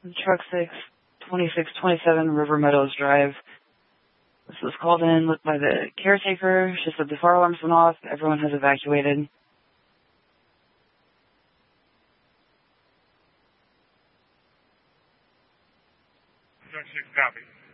Truck 6, 2627 River Meadows Drive. This was called in by the caretaker. She said the fire alarms went off. Everyone has evacuated. Truck 6, copy.